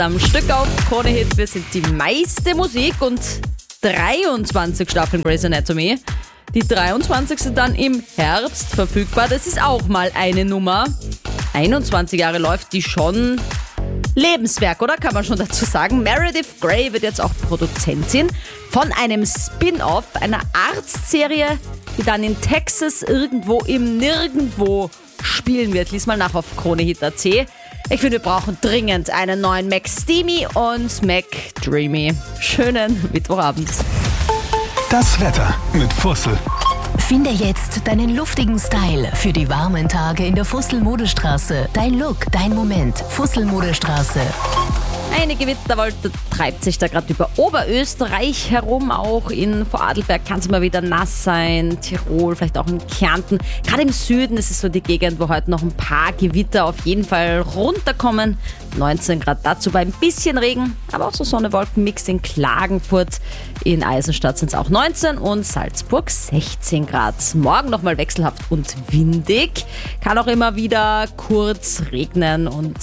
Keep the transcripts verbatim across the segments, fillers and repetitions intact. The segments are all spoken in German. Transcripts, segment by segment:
Am Stück auf Krone Hit, wir sind die meiste Musik und dreiundzwanzig Staffeln Grey's Anatomy. Die dreiundzwanzigste dann im Herbst verfügbar. Das ist auch mal eine Nummer. einundzwanzig Jahre läuft die schon. Lebenswerk, oder? Kann man schon dazu sagen. Meredith Grey wird jetzt auch Produzentin von einem Spin-off, einer Arztserie, die dann in Texas irgendwo im Nirgendwo spielen wird. Lies mal nach auf kronehit punkt at. Ich finde, wir brauchen dringend einen neuen Mac Steamy und Mac Dreamy. Schönen Mittwochabend. Das Wetter mit Fussel. Finde jetzt deinen luftigen Style für die warmen Tage in der Fussel-Modestraße. Dein Look, dein Moment. Fussel-Modestraße. Eine Gewitterwolke treibt sich da gerade über Oberösterreich herum. Auch in Vorarlberg kann es mal wieder nass sein. Tirol, vielleicht auch in Kärnten. Gerade im Süden ist es so die Gegend, wo heute noch ein paar Gewitter auf jeden Fall runterkommen. neunzehn Grad dazu bei ein bisschen Regen, aber auch so Sonne-Wolken-Mix in Klagenfurt. In Eisenstadt sind es auch neunzehn und Salzburg sechzehn Grad. Morgen nochmal wechselhaft und windig. Kann auch immer wieder kurz regnen und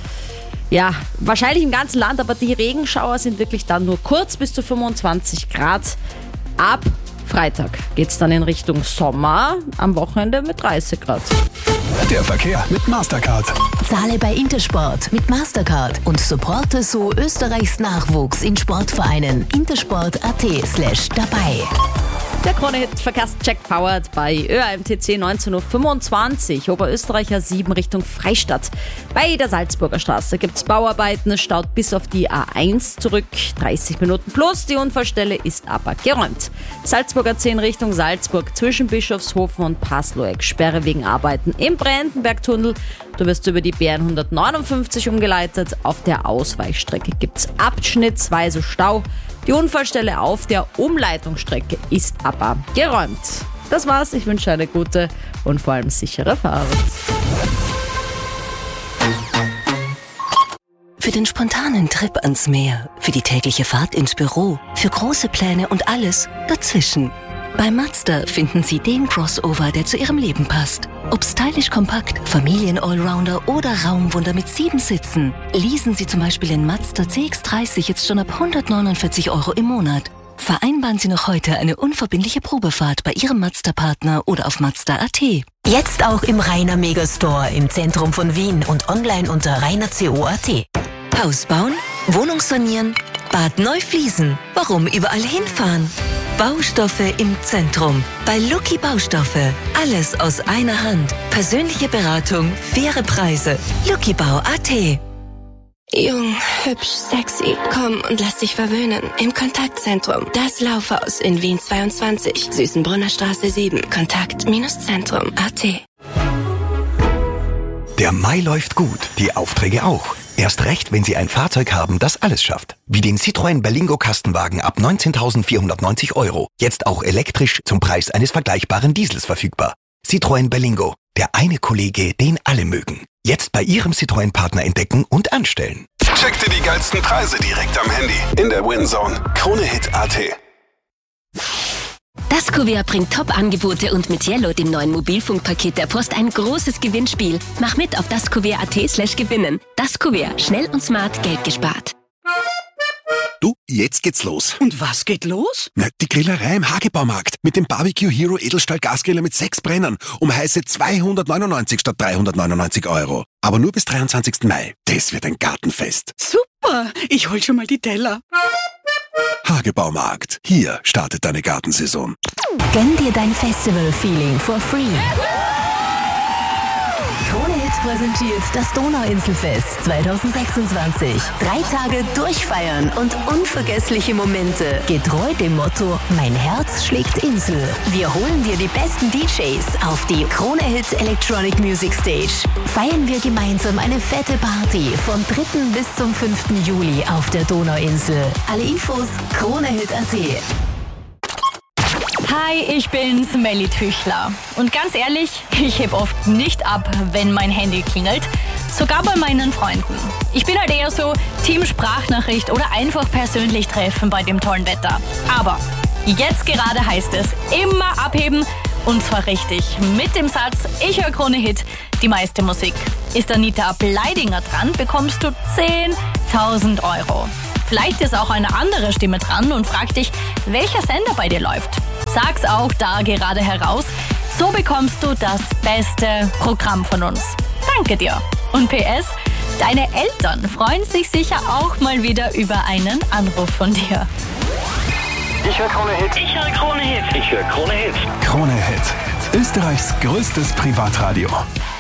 ja, wahrscheinlich im ganzen Land, aber die Regenschauer sind wirklich dann nur kurz bis zu fünfundzwanzig Grad. Ab Freitag geht es dann in Richtung Sommer, am Wochenende mit dreißig Grad. Der Verkehr mit Mastercard. Zahle bei Intersport mit Mastercard und supporte so Österreichs Nachwuchs in Sportvereinen. intersport.at slash dabei. Der Krone-Hit-Verkehrscheck powered bei Ö A M T C neunzehn Uhr fünfundzwanzig. Oberösterreicher sieben Richtung Freistadt. Bei der Salzburger Straße gibt es Bauarbeiten. Es staut bis auf die A eins zurück. dreißig Minuten plus. Die Unfallstelle ist aber geräumt. Salzburger zehn Richtung Salzburg zwischen Bischofshofen und Pasloeck. Sperre wegen Arbeiten im Brandenbergtunnel. Du wirst über die B hundertneunundfünfzig umgeleitet. Auf der Ausweichstrecke gibt es abschnittsweise Stau. Die Unfallstelle auf der Umleitungsstrecke ist aber geräumt. Das war's. Ich wünsche eine gute und vor allem sichere Fahrt. Für den spontanen Trip ans Meer, für die tägliche Fahrt ins Büro, für große Pläne und alles dazwischen. Bei Mazda finden Sie den Crossover, der zu Ihrem Leben passt. Ob stylisch kompakt, Familien-Allrounder oder Raumwunder mit sieben Sitzen. Leasen Sie zum Beispiel den Mazda C X dreißig jetzt schon ab hundertneunundvierzig Euro im Monat. Vereinbaren Sie noch heute eine unverbindliche Probefahrt bei Ihrem Mazda-Partner oder auf Mazda punkt at. Jetzt auch im Rainer Megastore im Zentrum von Wien und online unter rainer punkt co punkt at. Haus bauen, Wohnung sanieren, Bad neu fließen. Warum überall hinfahren? Baustoffe im Zentrum. Bei Lucky Baustoffe. Alles aus einer Hand. Persönliche Beratung, faire Preise. lucky bau punkt at. Jung, hübsch, sexy. Komm und lass dich verwöhnen. Im Kontaktzentrum. Das Laufhaus in Wien zweiundzwanzig. Süßenbrunner Straße sieben. Kontakt-Zentrum punkt at. Der Mai läuft gut, die Aufträge auch. Erst recht, wenn Sie ein Fahrzeug haben, das alles schafft. Wie den Citroën Berlingo Kastenwagen ab neunzehntausendvierhundertneunzig Euro. Jetzt auch elektrisch zum Preis eines vergleichbaren Diesels verfügbar. Citroën Berlingo, der eine Kollege, den alle mögen. Jetzt bei Ihrem Citroën-Partner entdecken und anstellen. Check dir die geilsten Preise direkt am Handy. In der Winzone. Kronehit punkt at. Das Kuvert bringt Top-Angebote und mit Yellow, dem neuen Mobilfunkpaket der Post, ein großes Gewinnspiel. Mach mit auf daskuvert punkt at slash gewinnen. Das Kuvert. Schnell und smart Geld gespart. Du, jetzt geht's los. Und was geht los? Na, die Grillerei im Hagebaumarkt mit dem Barbecue Hero Edelstahl Gasgriller mit sechs Brennern um heiße zweihundertneunundneunzig statt dreihundertneunundneunzig Euro. Aber nur bis dreiundzwanzigsten Mai. Das wird ein Gartenfest. Super, ich hol schon mal die Teller. Hagebaumarkt. Hier startet deine Gartensaison. Gönn dir dein Festival-Feeling for free. Krone Hit präsentiert das Donauinselfest zwanzig sechsundzwanzig. Drei Tage durchfeiern und unvergessliche Momente. Getreu dem Motto, mein Herz schlägt Insel. Wir holen dir die besten D Js auf die Krone Hit Electronic Music Stage. Feiern wir gemeinsam eine fette Party vom dritten bis zum fünften Juli auf der Donauinsel. Alle Infos kronehit punkt at. Hi, ich bin's, Melly Tüchler. Und ganz ehrlich, ich heb oft nicht ab, wenn mein Handy klingelt. Sogar bei meinen Freunden. Ich bin halt eher so Team Sprachnachricht oder einfach persönlich treffen bei dem tollen Wetter. Aber jetzt gerade heißt es immer abheben. Und zwar richtig. Mit dem Satz, ich höre Krone Hit, die meiste Musik. Ist Anita Bleidinger dran, bekommst du zehn tausend Euro. Vielleicht ist auch eine andere Stimme dran und fragt dich, welcher Sender bei dir läuft. Sag's auch da gerade heraus. So bekommst du das beste Programm von uns. Danke dir. Und P S, deine Eltern freuen sich sicher auch mal wieder über einen Anruf von dir. Ich höre Krone Hit. Ich höre Krone Hit. Ich höre Krone Hit. Krone Hit. Österreichs größtes Privatradio.